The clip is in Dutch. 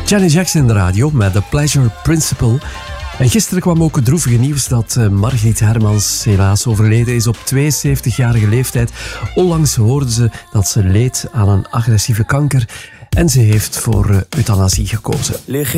Janet Jackson in de radio met The Pleasure Principle. En gisteren kwam ook het droevige nieuws dat Margriet Hermans helaas overleden is op 72-jarige leeftijd. Onlangs hoorden ze dat ze leed aan een agressieve kanker en ze heeft voor euthanasie gekozen.